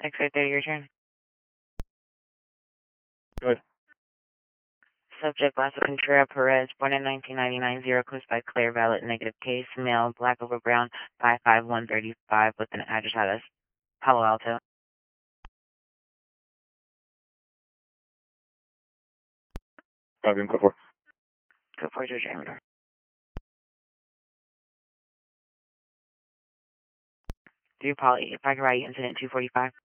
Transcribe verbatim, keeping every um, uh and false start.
X-ray thirty, your turn. Good. Subject Blasco Contreras Perez, born in nineteen ninety-nine, zero clues by Claire Vallet, negative case, male, black over brown, five five, one thirty-five, with an address out of Palo Alto. Five in, code four. Go for your diameter. Three Poly, if I can write incident two forty-five.